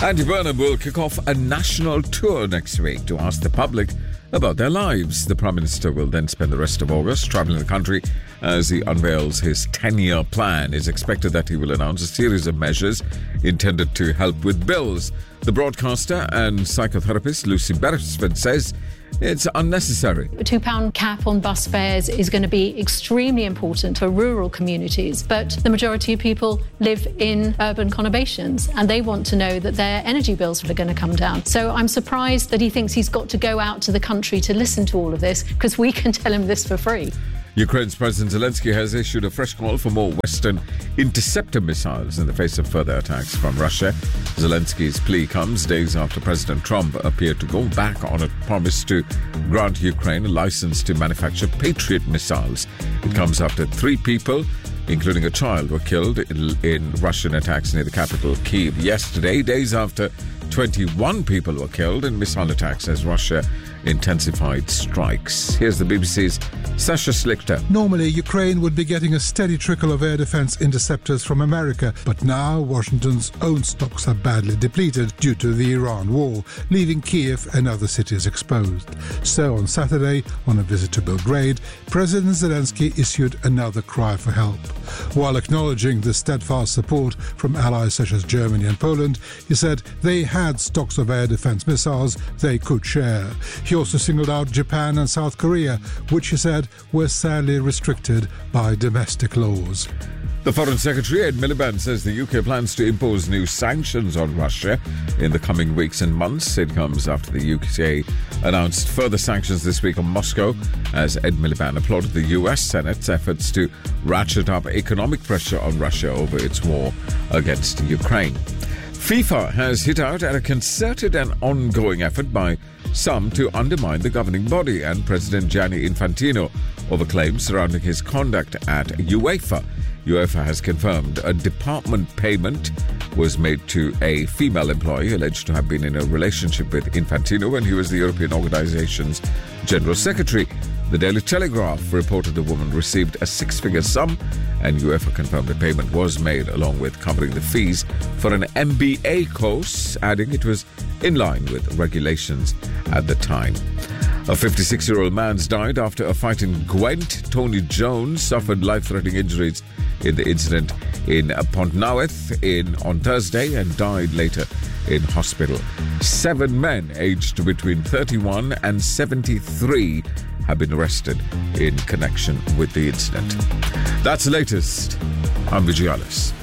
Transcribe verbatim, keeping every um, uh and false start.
Andy Burnham will kick off a national tour next week to ask the public about their lives. The Prime Minister will then spend the rest of August travelling the country as he unveils his ten-year plan. It's expected that he will announce a series of measures intended to help with bills. The broadcaster and psychotherapist Lucy Beresford says it's unnecessary. A two pound cap on bus fares is going to be extremely important for rural communities, but the majority of people live in urban conurbations and they want to know that their energy bills are going to come down. So I'm surprised that he thinks he's got to go out to the country to listen to all of this, because we can tell him this for free. Ukraine's President Zelensky has issued a fresh call for more Western interceptor missiles in the face of further attacks from Russia. Zelensky's plea comes days after President Trump appeared to go back on a promise to grant Ukraine a license to manufacture Patriot missiles. It comes after three people, including a child, were killed in, in Russian attacks near the capital, Kyiv, yesterday, days after twenty-one people were killed in missile attacks as Russia intensified strikes. Here's the B B C's Sasha Slichter. Normally, Ukraine would be getting a steady trickle of air defense interceptors from America, but now Washington's own stocks are badly depleted due to the Iran war, leaving Kyiv and other cities exposed. So on Saturday, on a visit to Belgrade, President Zelensky issued another cry for help. While acknowledging the steadfast support from allies such as Germany and Poland, he said they had stocks of air defense missiles they could share. He also singled out Japan and South Korea, which he said were sadly restricted by domestic laws. The Foreign Secretary, Ed Miliband, says the U K plans to impose new sanctions on Russia in the coming weeks and months. It comes after the U K announced further sanctions this week on Moscow, as Ed Miliband applauded the U S Senate's efforts to ratchet up economic pressure on Russia over its war against Ukraine. FIFA has hit out at a concerted and ongoing effort by some to undermine the governing body and President Gianni Infantino over claims surrounding his conduct at UEFA. UEFA has confirmed a department payment was made to a female employee alleged to have been in a relationship with Infantino when he was the European organization's General Secretary. The Daily Telegraph reported the woman received a six-figure sum, and UEFA confirmed the payment was made along with covering the fees for an M B A course, adding it was in line with regulations at the time. A fifty-six-year-old man's died after a fight in Gwent. Tony Jones suffered life-threatening injuries in the incident in Pontnoweth in on Thursday and died later in hospital. Seven men aged between thirty-one and seventy-three have been arrested in connection with the incident. That's the latest. I'm Vijayalis.